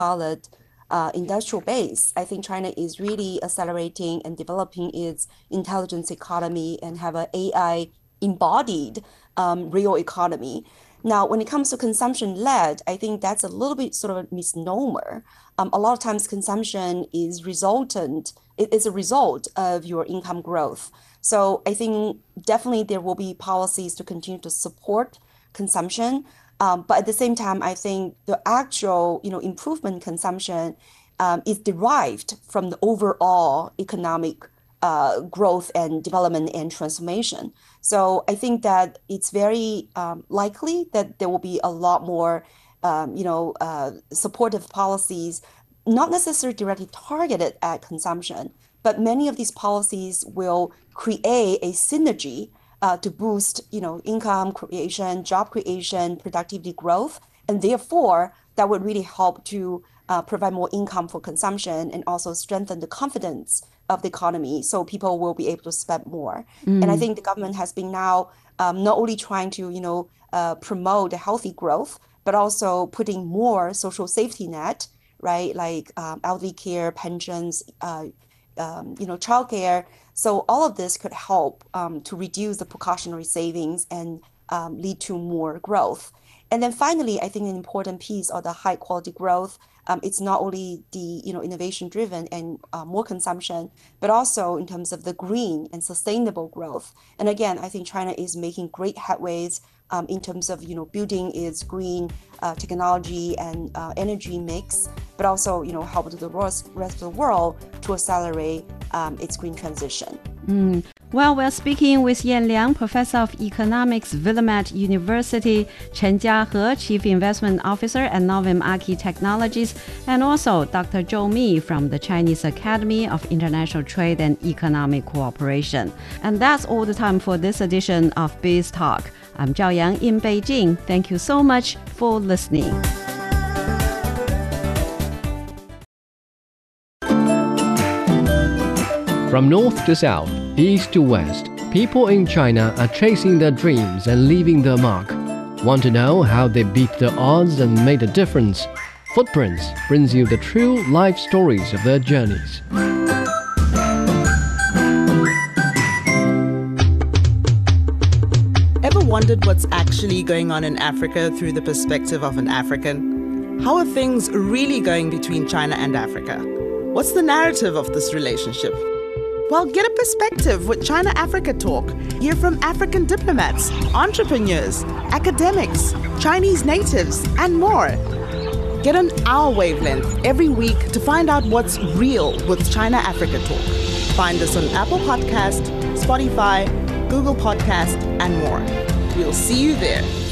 solid industrial base. I think China is really accelerating and developing its intelligence economy and have an AI embodied real economy. Now, when it comes to consumption-led, I think that's a little bit sort of a misnomer. A lot of times consumption is resultant, it is a result of your income growth. So I think definitely there will be policies to continue to support consumption. But at the same time, I think the actual, improvement in consumption is derived from the overall economic growth and development and transformation. So I think that it's very likely that there will be a lot more, supportive policies, not necessarily directly targeted at consumption, but many of these policies will create a synergy to boost, income creation, job creation, productivity growth, and therefore that would really help to provide more income for consumption and also strengthen the confidence of the economy, so people will be able to spend more. And I think the government has been now not only trying to, promote a healthy growth, but also putting more social safety net, right, like elderly care, pensions, childcare. So all of this could help to reduce the precautionary savings and lead to more growth. And then finally, I think an important piece of the high quality growth, it's not only the innovation driven and more consumption, but also in terms of the green and sustainable growth. And again, I think China is making great headways in terms of building its green technology and energy mix, but also help the rest of the world to accelerate its green transition. Well, we're speaking with Yan Liang, Professor of Economics, Willamette University, Chen Jiahe, Chief Investment Officer at Novum Aki Technologies, and also Dr. Zhou Mi from the Chinese Academy of International Trade and Economic Cooperation. And that's all the time for this edition of Biz Talk. I'm Zhao Yang in Beijing. Thank you so much for listening. From north to south, east to west, people in China are chasing their dreams and leaving their mark. Want to know how they beat the odds and made a difference? Footprints brings you the true life stories of their journeys. Ever wondered what's actually going on in Africa through the perspective of an African? How are things really going between China and Africa? What's the narrative of this relationship? Well, get a perspective with China-Africa Talk. Hear from African diplomats, entrepreneurs, academics, Chinese natives, and more. Get on our wavelength every week to find out what's real with China-Africa Talk. Find us on Apple Podcast, Spotify, Google Podcast, and more. We'll see you there.